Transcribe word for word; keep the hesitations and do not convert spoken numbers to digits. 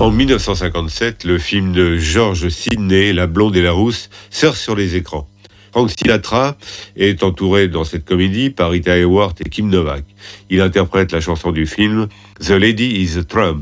En dix-neuf cent cinquante-sept, le film de George Sidney, La blonde et la rousse, sort sur les écrans. Frank Sinatra est entouré dans cette comédie par Rita Hayworth et Kim Novak. Il interprète la chanson du film « The Lady is a Tramp ».